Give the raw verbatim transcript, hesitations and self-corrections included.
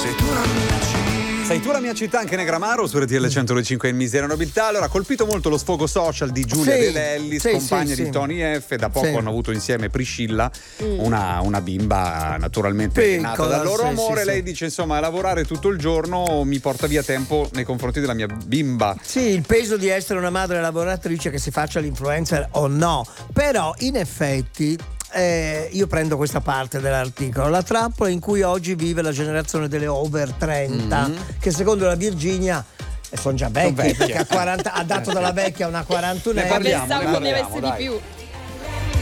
Sei tu la mia città. Sei tu la mia città, anche Negramaro su R T L cento due e cinque in Miseria Nobiltà. Allora, ha colpito molto lo sfogo social di Giulia Sì, De Lellis, sì, compagna sì, di sì. Tony F. Da poco Sì. hanno avuto insieme Priscilla, Mm. una, una bimba naturalmente Piccola, nata dal loro sì, amore. sì, Lei sì. dice, insomma, lavorare tutto il giorno mi porta via tempo nei confronti della mia bimba. Sì, il peso di essere una madre lavoratrice, che si faccia l'influencer o no. Però in effetti eh, io prendo questa parte dell'articolo, la trappola in cui oggi vive la generazione delle over trenta, Mm. che secondo la Virginia sono già vecchie, vecchie. perché ha, quaranta, ha dato dalla vecchia a una Ne quarantunenne. parliamo, Pensavo ne che ne parliamo, avesse di dai. più.